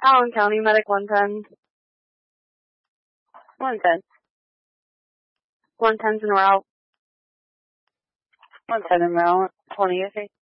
Allen County Medic 110. 110. 110's en route. 110 en route. 20 is he?